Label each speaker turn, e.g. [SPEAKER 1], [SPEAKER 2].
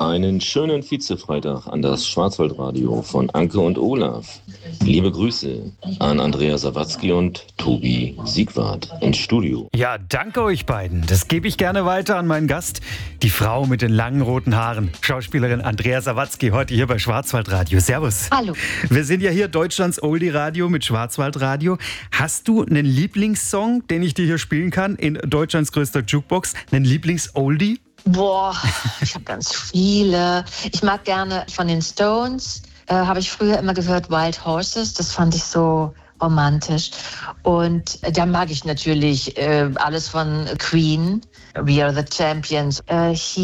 [SPEAKER 1] Einen schönen Vizefreitag an das Schwarzwaldradio von Anke und Olaf. Liebe Grüße an Andrea Sawatzki und Tobi Siegwart ins Studio.
[SPEAKER 2] Ja, danke euch beiden. Das gebe ich gerne weiter an meinen Gast, die Frau mit den langen roten Haaren, Schauspielerin Andrea Sawatzki, heute hier bei Schwarzwaldradio. Servus.
[SPEAKER 3] Hallo.
[SPEAKER 2] Wir sind ja hier Deutschlands Oldie-Radio mit Schwarzwaldradio. Hast du einen Lieblingssong, den ich dir hier spielen kann in Deutschlands größter Jukebox? Einen Lieblings-Oldie?
[SPEAKER 3] Boah, ich habe ganz viele. Ich mag gerne von den Stones, habe ich früher immer gehört, Wild Horses, das fand ich so romantisch. Und dann mag ich natürlich alles von Queen, We Are the Champions.